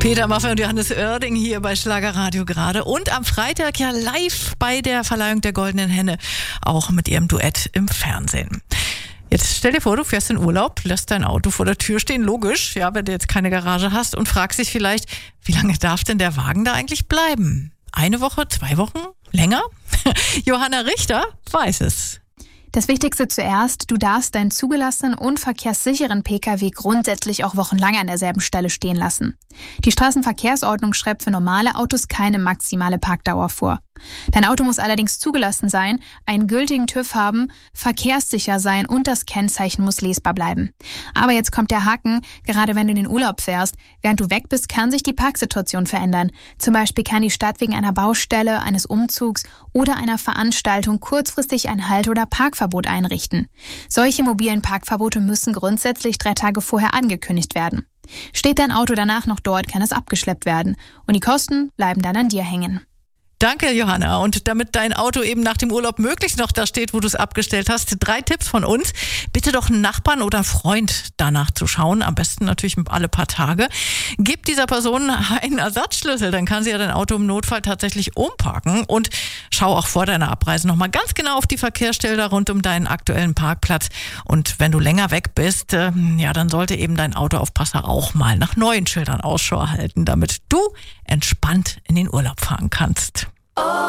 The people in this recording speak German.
Peter Maffay und Johannes Oerding hier bei Schlagerradio gerade. Und am Freitag ja live bei der Verleihung der Goldenen Henne, auch mit ihrem Duett im Fernsehen. Jetzt stell dir vor, du fährst in Urlaub, lässt dein Auto vor der Tür stehen, logisch, ja, wenn du jetzt keine Garage hast, und fragst dich vielleicht, wie lange darf denn der Wagen da eigentlich bleiben? 1 Woche, 2 Wochen, länger? Johanna Richter weiß es. Das Wichtigste zuerst, du darfst deinen zugelassenen und verkehrssicheren Pkw grundsätzlich auch wochenlang an derselben Stelle stehen lassen. Die Straßenverkehrsordnung schreibt für normale Autos keine maximale Parkdauer vor. Dein Auto muss allerdings zugelassen sein, einen gültigen TÜV haben, verkehrssicher sein und das Kennzeichen muss lesbar bleiben. Aber jetzt kommt der Haken, gerade wenn du in den Urlaub fährst. Während du weg bist, kann sich die Parksituation verändern. Zum Beispiel kann die Stadt wegen einer Baustelle, eines Umzugs oder einer Veranstaltung kurzfristig ein Halt- oder Parkverbot einrichten. Solche mobilen Parkverbote müssen grundsätzlich 3 Tage vorher angekündigt werden. Steht dein Auto danach noch dort, kann es abgeschleppt werden. Und die Kosten bleiben dann an dir hängen. Danke, Johanna. Und damit dein Auto eben nach dem Urlaub möglichst noch da steht, wo du es abgestellt hast, 3 Tipps von uns. Bitte doch einen Nachbarn oder einen Freund danach zu schauen. Am besten natürlich alle paar Tage. Gib dieser Person einen Ersatzschlüssel, dann kann sie ja dein Auto im Notfall tatsächlich umparken. Und schau auch vor deiner Abreise nochmal ganz genau auf die Verkehrsschilder rund um deinen aktuellen Parkplatz. Und wenn du länger weg bist, dann sollte eben dein Autoaufpasser auch mal nach neuen Schildern Ausschau halten, damit du entspannt in den Urlaub fahren kannst.